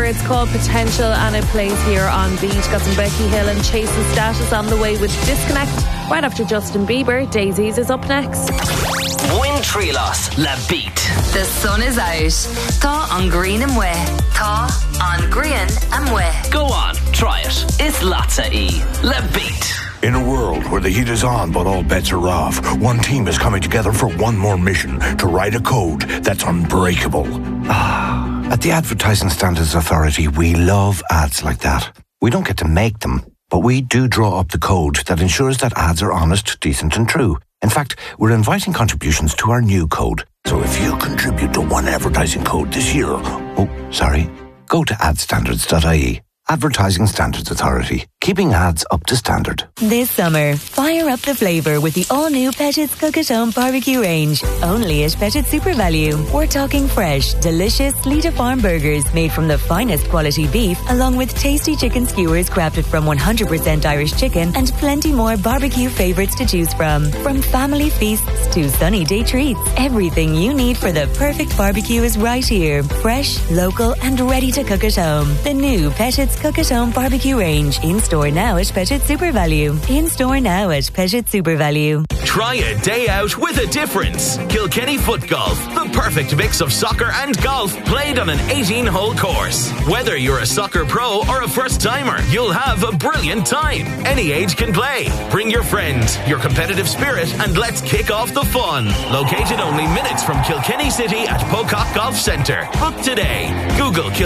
It's called Potential and it plays here on Beat. Got some Becky Hill and Chase's Status on the way with Disconnect. Right after Justin Bieber, Daisies is up next. Win Trilos, La Beat. The sun is out. Tá on green and way. Tá on green and way. Go on, try it. It's Latza E. La Beat. In a world where the heat is on but all bets are off, one team is coming together for one more mission: to write a code that's unbreakable. At the Advertising Standards Authority, we love ads like that. We don't get to make them, but we do draw up the code that ensures that ads are honest, decent and true. In fact, we're inviting contributions to our new code. So if you contribute to one advertising code this year, go to adstandards.ie. Advertising Standards Authority, keeping ads up to standard. This summer, fire up the flavour with the all-new Pettit's Cook at Home barbecue range. Only at Pettit's Super Value. We're talking fresh, delicious Lita Farm burgers made from the finest quality beef, along with tasty chicken skewers crafted from 100% Irish chicken and plenty more barbecue favourites to choose from. From family feasts to sunny day treats, everything you need for the perfect barbecue is right here. Fresh, local and ready to cook at home. The new Pettit's Cook at Home barbecue range. In store now at Pettit's Super Value. In store now at Pettit's Super Value. Try a day out with a difference. Kilkenny Foot Golf, the perfect mix of soccer and golf played on an 18-hole course. Whether you're a soccer pro or a first-timer, you'll have a brilliant time. Any age can play. Bring your friends, your competitive spirit, and let's kick off the fun. Located only minutes from Kilkenny City at Pocock Golf Centre. Book today. Google